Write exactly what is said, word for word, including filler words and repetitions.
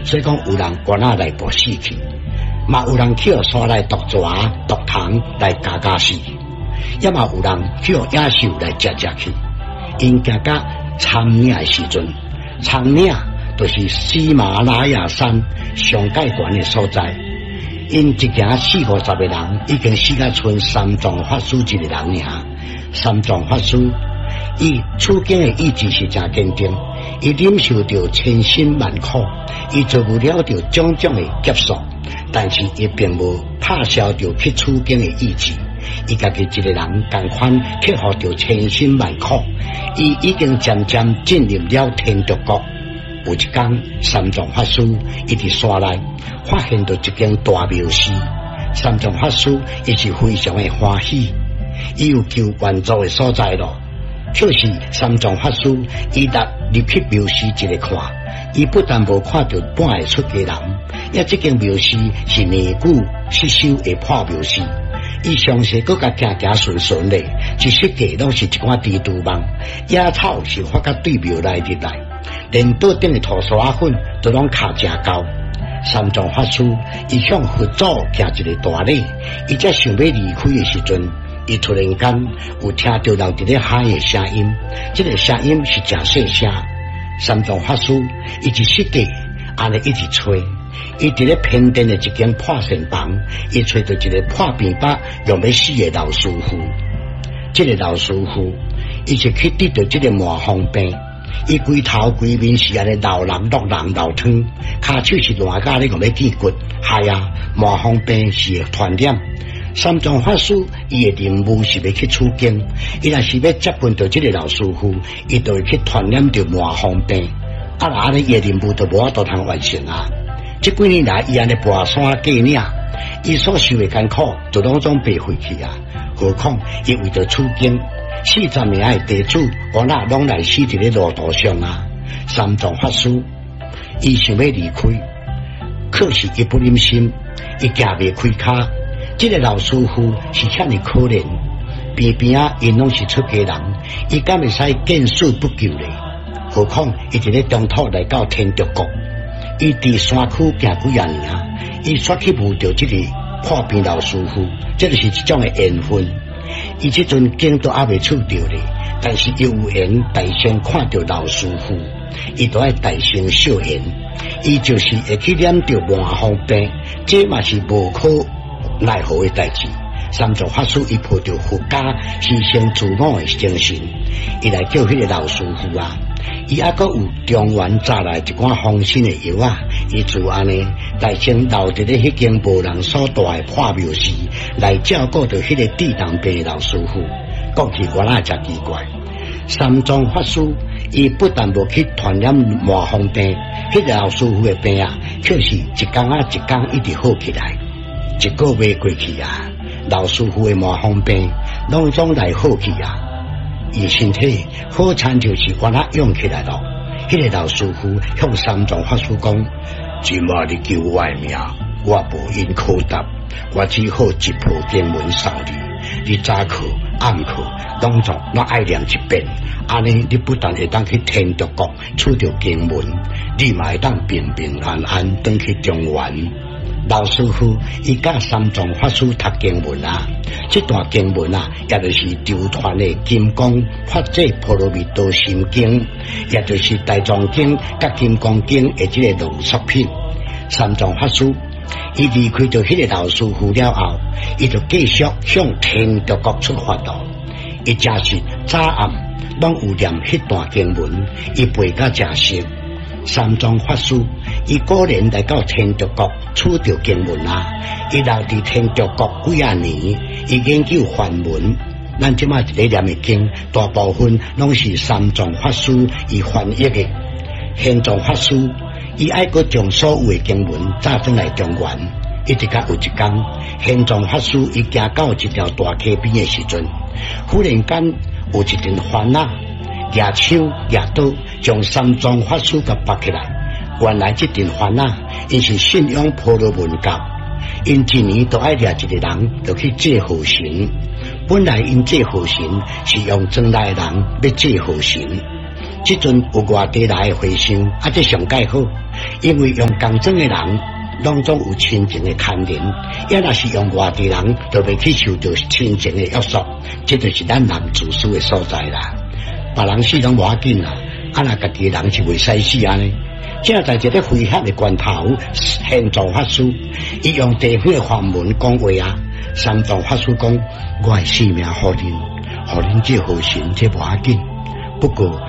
所以讲有人关仔来搏死去，嘛有人去山来毒蛇、毒虫来加加死，也嘛有人去野兽来食食去。因行到参岭的时阵，参岭就是喜马拉雅山上界悬的所在。因一行四五十个人，已经死到剩三藏法师一个人尔。三藏法师伊处境的意志是真坚定，伊忍受着千辛万苦，伊做不了着种种的劫数，但是伊并无拍消着去处境的意志。伊家己一个人共款克服着千辛万苦，伊已经渐渐进入了天竺国。有一天，三藏法师伊伫山内发现到一间大庙寺，三藏法师伊是非常的欢喜，伊有求愿做的所在咯。就是三藏法师伊踏入去庙寺一个看，伊不但无看到半个出家人，也这间庙寺是年久失修的破庙寺。伊详细搁甲行行顺顺的，一世界拢是一寡蜘蛛网，野草是发甲对庙内入来，连桌顶的土沙粉都拢卡真高。三藏法师伊向佛祖行一个大礼，伊才想要离开的时阵，伊突然间有听到人伫咧喊的声音，这个声音是真细声。三藏法师伊一世界安尼一直吹。伊伫咧偏殿的一间破神房，伊找到一个破病把用要死的老师傅。这个老师傅，伊就去得到这个麻风病，伊规头规面是安尼老人落人老汤，骹手是烂甲咧用要见骨，系啊，麻风病是会传染。三藏法师伊的任务是要去取经，伊若是要接近到这个老师傅，伊就会去传染到麻风病。啊，那安尼伊的任务就无法度通完成啊！这几年来，伊安尼跋山过岭，伊所受的艰苦就拢总白费去啊！何况伊为着取经，四十名的弟子，我那拢来死伫咧路途上啊！三藏法师伊想要离开，可是伊不忍心，伊行袂开骹。这个老师傅是遐尼可怜，边边啊，因拢是出家人，伊敢会使见死不救咧？何况伊伫咧中途来到天竺国。伊伫山区行几啊年啊，伊煞去遇到这个破病老师傅，这就是一种的缘分。伊这阵经都还未出着咧，但是有缘大仙看到老师傅，伊都爱大声笑言，伊就是会去染着麻风病，这嘛是无可奈何的代志。三藏法师伊抱着佛家牺牲自我的精神，伊来叫迄个老师傅啊。伊还阁有中原摘来一款芳心的药啊，伊就安尼大先留伫咧迄间无人所住的破庙寺，来照顾着迄个地当病的老师傅。讲起我那真奇怪，三藏法师伊不但无去传染麻风病，迄个老师傅的病啊，却是一天啊一天一直好起来。一个月过去啊，老师傅的麻风病拢总来好去啊。伊身体好惨就是我那用起来了。迄个老师傅向三藏法师讲：今晚你救我的命，我无因可答，我只好一部经文送你。你早课暗课拢总拢爱念一遍，安尼你不但会当去天竺国取到经文，你嘛会当平平安安回去中原。老师傅伊甲三藏法师读经文啊，这段经文啊，也就是流传的金刚法界波罗蜜多心经，也就是大藏经甲金刚经的这个浓缩品。三藏法师伊离开到迄个老师傅了后，伊就继续向天竺国出发了。伊真是早暗拢有念迄段经文，伊背甲真熟。三藏法师伊果然来到天竺国取到经文啊！伊留伫天竺国几啊年，伊研究梵文。咱即马一个念的经，大部分拢是三藏法师伊翻译的。玄奘法师伊爱阁将所有的经文早转来中原，一直到有一天，玄奘法师伊行到一条大溪边的时阵，忽然间有一阵烦恼。野枪野刀将三藏法师给拔起来。原来这阵烦恼，因是信仰婆罗门教，因一年都爱掠一个人，就去祭河神。本来因祭河神是用庄内人要祭河神， 即阵有外地来的和尚，啊，这上介好，因为用工庄的人拢总有亲情的牵连，也若是用外地人，就袂去受到亲情的约束，这就是咱人自私的所在啦。别人死拢无要紧啦，啊，若家己的人是袂使死安尼。正在一个危险的关头，现做法师，伊用地方的法门讲话啊。三藏法师讲：我的性命互恁，互恁这和尚这无要紧。不过